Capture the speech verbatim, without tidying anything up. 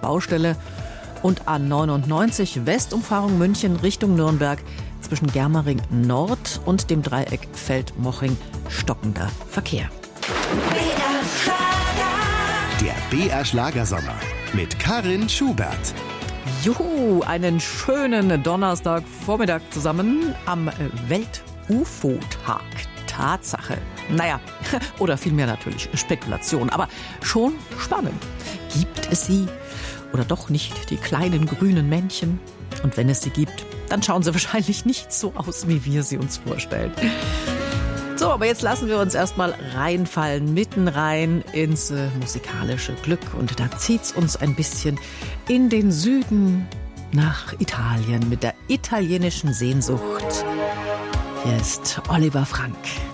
Baustelle. Und A neunundneunzig Westumfahrung München Richtung Nürnberg zwischen Germering Nord und dem Dreieck Feldmoching stockender Verkehr. Der B R Schlagersommer mit Karin Schubert. Juhu, einen schönen Donnerstagvormittag zusammen am Welt-U F O-Tag. Tatsache. Naja, oder vielmehr natürlich Spekulation, aber schon spannend. Gibt es sie oder doch nicht, die kleinen grünen Männchen? Und wenn es sie gibt, dann schauen sie wahrscheinlich nicht so aus, wie wir sie uns vorstellen. So, aber jetzt lassen wir uns erstmal reinfallen, mitten rein ins äh, musikalische Glück. Und da zieht's uns ein bisschen in den Süden nach Italien mit der italienischen Sehnsucht. Hier ist Oliver Frank.